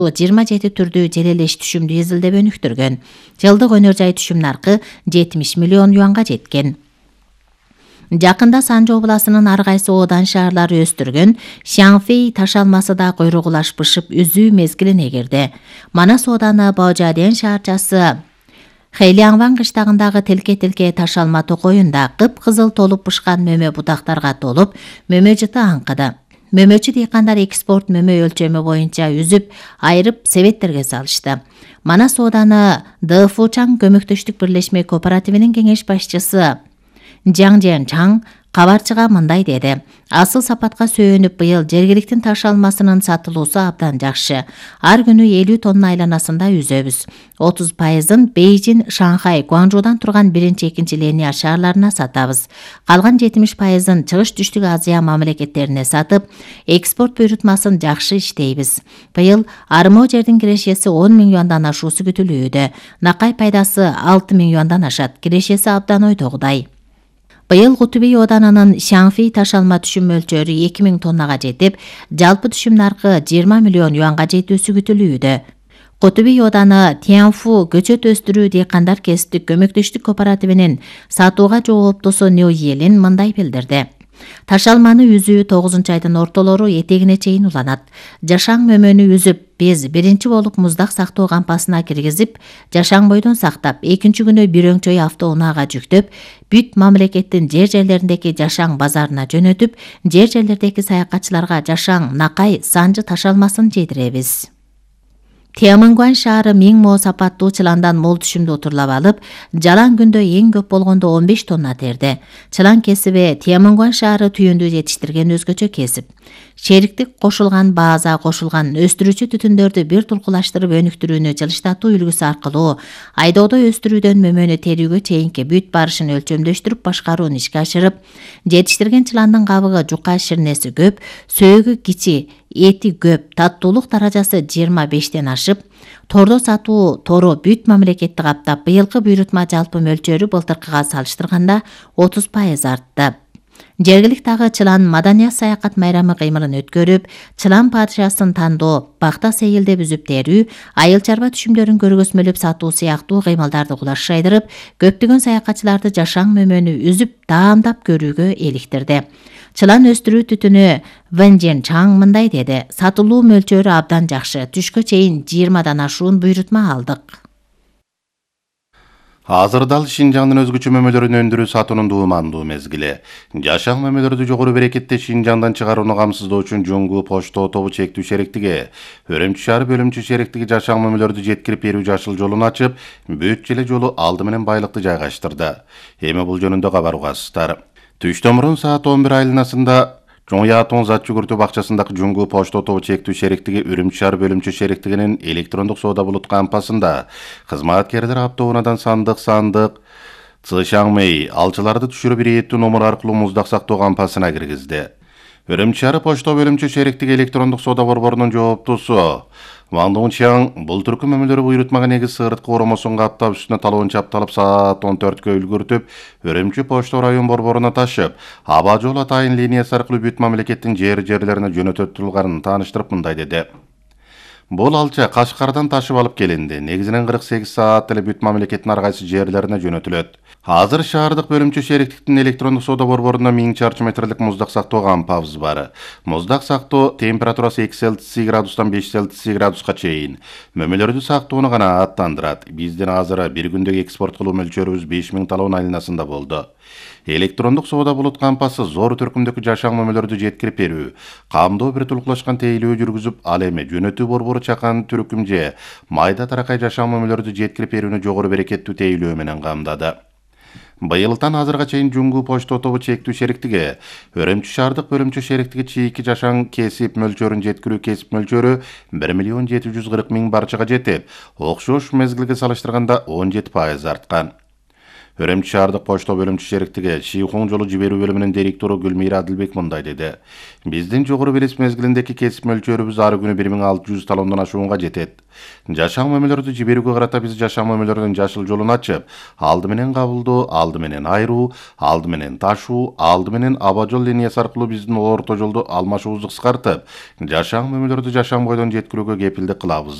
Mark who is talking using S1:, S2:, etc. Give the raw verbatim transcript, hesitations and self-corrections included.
S1: жыйырма жети түрдүү желелеш түшүмдүү изилдеп өнүктүргөн. Жылдык өнөр жай түшүм наркы жетимиш миллион юанга жеткен. Жакында Санжы областынын ар кайсы Одан шаарлары өстүргөн Шаңфей таш алмасы да койругулаш бышып үзүү мезгилине кирди. Манас Оданы Баожаден шаарчасы Хэйлиаңван кыштагындагы телке-телке таш алма токоюнда кып-кызыл толуп бышкан мөмө бутактарга толуп, мөмө жыты аңкыды. Мөмөчү дыйкандар экспорт мөмө өлчөмү боюнча үзүп, айырып себеттерге салышты. Манас Оданы Дэфучаң көмөктөштүк бирлешме кооперативинин кеңеш башчысы Жаңжен Чаң кабарчыга мындай деди. Асыл сапатка сөөнүп быйыл жергиликтин таш алмасынын сатылуусу абдан жакшы. Ар күнү элүү тонна айланасында үзөбүз. отуз пайызын Бейжин, Шанхай, Гуанчжоудан турган биринчи, экинчи линия шаарларына сатабыз. Калган жетимиш пайызын Чыгыш Түштүк Азия мамлекеттерине сатып, экспорт буйрутмасын жакшы иштейбиз. Быйыл армоо жердин кирешеси он миң юандан ашуусу күтүлүүдө. Накай пайдасы алты миң юандан ашат. Кирешеси абдан ойдогудай. Быйыл Кутубей Оданынын Шаңфей таш алма түшүм мөлчөрү эки миң тоннага жетип, жалпы түшүм наркы жыйырма миллион юанга жетүүсү күтүлүүдө. Кутубей Оданы Тянфу көчөт өстүрүү дыйкандар кесиптик көмөктөштүк кооперативинин сатууга жооптусу Нё Елин мындай билдирди. Таш алманы үзүү тогузунчу айдын ортолору этегине чейин уланат. Жашаң мөмөнү үзүп, биз биринчи болуп муздак сактоо кампасына киргизип, жашаң бойдон сактап, экинчи күнү бир өңчөй автоунаага жүктөп, бүт мамлекеттин жер жерлериндеки жашаң базарына жөнөтүп, жер жерлердеки саякатчыларга жашаң, накай, санжы таш алмасын жедиребиз. Тиамангуан шаары миң мо сапаттуу чыландан мол түшүмдү отурлап алып, жалаң күндө эң көп болгондо он беш тонна терди. Чылан кесиби Тиамангуан шаары түйүндү жетиштирген өзгөчө кесип. Шериктик кошулган бааза кошулган өстүрүүчү түтүндөрдү бир тулкулаштырып өнүктүрүүнү жылыштатуу үлгүсү аркылуу айдоодо өстүрүүдөн мөмөнү терүүгө чейинки бүт барышын өлчөмдөштүрүп башкарууну ишке ашырып, жетиштирген чыландын кабыгы жука ширнеси көп, сөөгү кичи, эти көп, таттуулук даражасы жыйырма бештен ашып, тордо сатуу тору бүт мамлекетти каптап, быйылкы буйрутма жалпы мөлчөрү былтыркыга салыштырганда отуз пайыз артты. Жергиликтагы чылан маданият саякат майрамы кыймылын өткөрүп, чылан падышасын тандоо, бакта сейилдеп үзүп терүү, айыл чарба түшүмдөрүн көргөзмөлөп сатуу сыяктуу кыймылдарды кулаш жайдырып, көптөгөн саякатчыларды жашаң мөмөнү үзүп, даамдап көрүүгө эликтирди. Чылан өстүрүү түтүнү Вэнжен Чаң мындай деди. Сатылуу мөлчөрү абдан жакшы. Түшкө чейин жыйырмадан ашуун буйрутма алдык.
S2: Азырдал Шинжаңдын өзгөчө мөмөлөрүн өндүрүү сатуунун дуумандуу мезгили. Жашаң мөмөлөрдү жогору берекетте Шинжаңдан чыгарууну камсыздоо үчүн Жоңгу почто тобу чектүү шериктиги, Өрөмчү шаары бөлүмчү шериктиги жашаң мөмөлөрдү жеткирип берүү жашыл жолун ачып, бүт желе жолу алды менен байлыкты жайгаштырды. Эми бул жөнүндө кабар угасыздар. Түштөн мурун саат он бир айланасында Жоңятон зат жүгүртүү бакчасындагы Жоңгу почто тобу чектүү шериктиги Өрөмчү шаар бөлүмчү шериктигинин электрондук соода булут кампасында кызматкерлер автоунаадан сандык сандык Цышаңмей алчыларды түшүрүп ирэеттүү номер аркылуу муздак сактоо кампасына киргизди. Өрөмчү шаары почто бөлүмчү шериктиги электрондук соода борборунун жооптусу Ван Дунчаң бул түркү мөмөлөрү буйрутмага негиз сыгыртка оромосун каптап үстүнө талоон чапталып саат он төрткө үлгүртүп, Өрөмчү почто район борборуна ташып, аба жол атайын линиясы аркылуу бүт мамлекеттин жер жерлерине жөнөтүлгөнүн тааныштырып мындай деди. Бул алча Кашкардан ташып алып келинди. Негизинен кырк сегиз саат эле бүт мамлекеттин ар кайсы жерлерине жөнөтүлөт. Азыр шаардык бөлүмчү шериктиктин электрондук соода борборунда миң чарчы метрлик муздак сактоо кампабыз бар. Муздак сактоо температурасы эки Цельсий градустан беш Цельсий градуска чейин. Мөмөлөрдү сактоону гана аттандырат. Биздин азыр бир күндөгү экспорт кылуу мөлчөрүбүз беш миң талоон айланасында болду. Электрондук соода булут кампасы зор түркүмдөгү жашаң мөмөлөрдү жеткирип берүү, камдоо бир тулкулашкан тейлөө жүргүзүп, ал эми жөнөтүү борбору чакан түркүм же майда таракай жашаң мөмөлөрдү жеткирип берүүнү жогору берекеттүү тейлөө менен камдады. Быйылдан азырга чейин Жоңгу почто тобу чектүү шериктиги, Өрөмчү шаардык бөлүмчү шериктиги чийки жашаң кесип мөлчөрүн жеткирүү кесип мөлчөрү бир миллион жети жүз кырк миң барчага жетип, окшош мезгилге салыштырганда он жети пайыз арткан. Hörümçi şahардык почто bölümчү шериктиги Шихуң жолу жиберүү бөлүмүнүн директору Гүлмира Адилбек мындай деди. Биздин жогору белес мезгилиндеги кесип мөлчөрүбүз ары күнү бир миң алты жүз талондон ашуунга жетет. Жашаң мөмөлөрдү жиберүүгө карата биз жашаң мөмөлөрүнүн жашыл жолун ачып, алды менен кабылдоо, алды менен айыруу, алды менен ташуу, алды менен аба жол линиясы аркылуу биздин орто жолду алмашуубузду кыскартып, жашаң мөмөлөрдү жашаң бойдон жеткирүүгө кепилдик кылабыз